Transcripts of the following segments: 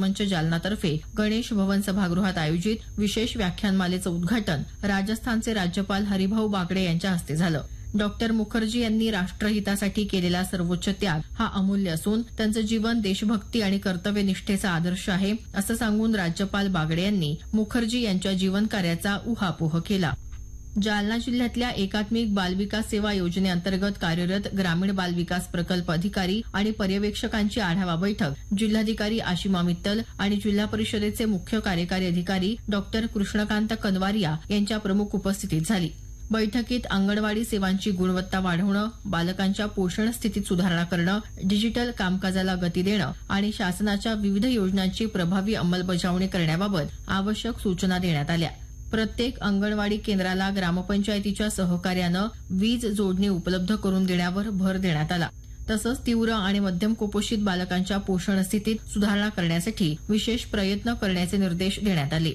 मंच जालनातर्फे गणेश भवन सभागृहात आयोजित विशेष व्याख्यानमालेचं उद्घाटन राजस्थानचे राज्यपाल हरिभाऊ बागडे यांच्या हस्ते झालं. डॉक्टर मुखर्जी यांनी राष्ट्रहितासाठी केलेला सर्वोच्च त्याग हा अमूल्य असून त्यांचं जीवन देशभक्ती आणि कर्तव्यनिष्ठेचा आदर्श आहे असं सांगून राज्यपाल बागडे यांनी मुखर्जी यांच्या जीवनकार्याचा उहापोह केला. जालना जिल्ह्यातल्या एकात्मिक बालविकास सेवा योजनेअंतर्गत कार्यरत ग्रामीण बालविकास प्रकल्प अधिकारी आणि पर्यवेक्षकांची आढावा बैठक जिल्हाधिकारी आशिमा मित्तल आणि जिल्हा परिषदेचे मुख्य कार्यकारी अधिकारी डॉक्टर कृष्णकांत कनवारिया यांच्या प्रमुख उपस्थितीत झाली. बैठकीत अंगणवाडी सेवांची गुणवत्ता वाढवणं, बालकांच्या पोषण स्थितीत सुधारणा करणं, डिजिटल कामकाजाला गती देणं आणि शासनाच्या विविध योजनांची प्रभावी अंमलबजावणी करण्याबाबत आवश्यक सूचना देण्यात आल्या. प्रत्येक अंगणवाडी केंद्राला ग्रामपंचायतीच्या सहकार्यानं वीज जोडणी उपलब्ध करून देण्यावर भर देण्यात आला. तसंच तीव्र आणि मध्यम कुपोषित बालकांच्या पोषण स्थितीत सुधारणा करण्यासाठी विशेष प्रयत्न करण्याचे निर्देश देण्यात आले.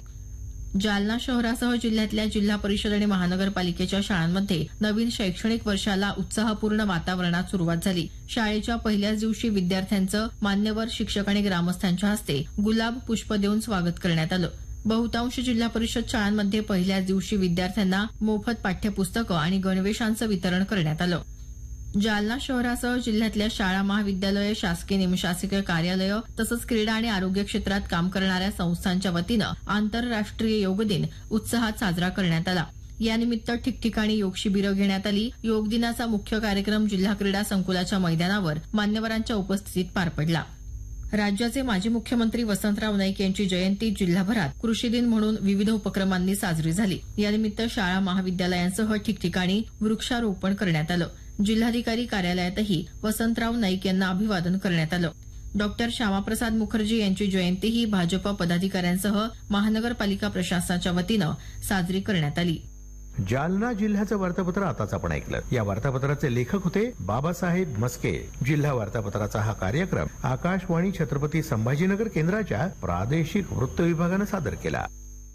जालना शहरासह जिल्ह्यातल्या जिल्हा परिषद आणि महानगरपालिकेच्या शाळांमध्ये नवीन शैक्षणिक वर्षाला उत्साहपूर्ण वातावरणात सुरुवात झाली. शाळेच्या पहिल्याच दिवशी विद्यार्थ्यांचं मान्यवर शिक्षक आणि ग्रामस्थांच्या हस्ते गुलाब पुष्प देऊन स्वागत करण्यात आलं. बहुतांश जिल्हा परिषद शाळांमध्ये पहिल्याच दिवशी विद्यार्थ्यांना मोफत पाठ्यपुस्तकं आणि गणवेशांचं वितरण करण्यात आलं. जालना शहरासह जिल्ह्यातल्या शाळा, महाविद्यालय, शासकीय निमशासकीय कार्यालय तसंच क्रीडा आणि आरोग्य क्षेत्रात काम करणाऱ्या संस्थांच्या वतीनं आंतरराष्ट्रीय योग दिन उत्साहात साजरा करण्यात आला. यानिमित्त ठिकठिकाणी योग शिबिरं घेण्यात आली. योग दिनाचा मुख्य कार्यक्रम जिल्हा क्रीडा संकुलाच्या मैदानावर मान्यवरांच्या उपस्थितीत पार पडला. राज्याचे माजी मुख्यमंत्री वसंतराव नाईक यांची जयंती जिल्हाभरात कृषी दिन म्हणून विविध उपक्रमांनी साजरी झाली. यानिमित्त शाळा, महाविद्यालयांसह ठिकठिकाणी वृक्षारोपण करण्यात आलं. जिल्हाधिकारी कार्यालयातही वसंतराव नाईक यांना अभिवादन करण्यात आलं. डॉक्टर श्यामाप्रसाद मुखर्जी यांची जयंतीही भाजप पदाधिकाऱ्यांसह महानगरपालिका प्रशासनाच्या वतीनं साजरी करण्यात आली. जालना जिल्ह्याचं वार्तापत्र आताच आपण ऐकलं. या वार्तापत्राचे लेखक होते बाबासाहेब मस्के. जिल्हा वार्तापत्राचा हा कार्यक्रम आकाशवाणी छत्रपती संभाजीनगर केंद्राच्या प्रादेशिक वृत्त विभागानं सादर केला.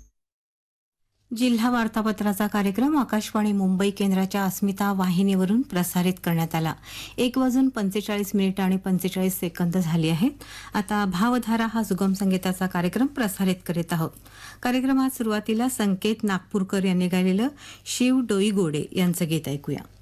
जिल्हा वार्तापत्राचा कार्यक्रम आकाशवाणी मुंबई केंद्राच्या अस्मिता वाहिनीवरून प्रसारित करण्यात आला. 1:45 झाली आहेत. आता भावधारा हा सुगम संगीताचा कार्यक्रम प्रसारित करीत आहोत. कार्यक्रमात सुरुवातीला संकेत नागपूरकर यांनी गायलेलं शिव डोईगोडे यांचं गीत ऐकूया.